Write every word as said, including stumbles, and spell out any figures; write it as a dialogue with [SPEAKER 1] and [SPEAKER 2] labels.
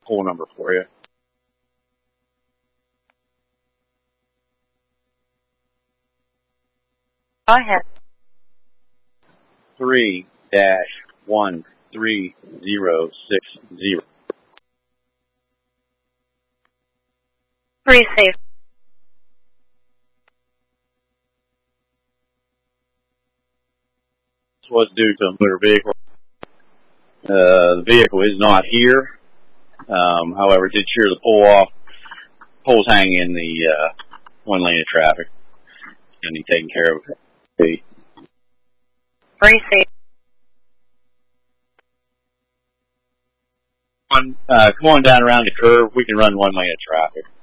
[SPEAKER 1] poll number for you.
[SPEAKER 2] Go ahead.
[SPEAKER 1] Three dash one three zero six zero.
[SPEAKER 2] Three safe.
[SPEAKER 1] This was due to a motor vehicle. Uh, the vehicle is not here. Um, however, it did shear the pole off. Pole's hanging in the uh, one lane of traffic. And he's taking care of it.
[SPEAKER 2] Three safe.
[SPEAKER 1] On, uh, come on down around the curve. We can run one lane of traffic.